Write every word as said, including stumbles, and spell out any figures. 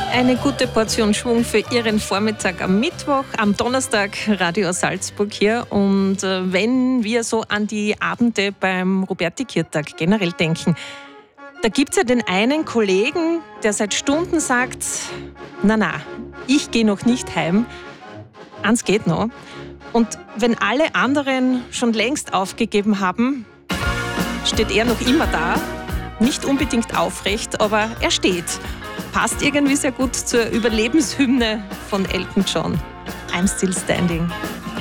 Eine gute Portion Schwung für Ihren Vormittag am Mittwoch, am Donnerstag Radio Salzburg hier. Und äh, wenn wir so an die Abende beim Roberti-Kirtag generell denken, da gibt es ja den einen Kollegen, der seit Stunden sagt, na na, ich gehe noch nicht heim, eins geht noch. Und wenn alle anderen schon längst aufgegeben haben, steht er noch immer da, nicht unbedingt aufrecht, aber er steht. Passt irgendwie sehr gut zur Überlebenshymne von Elton John. I'm Still Standing.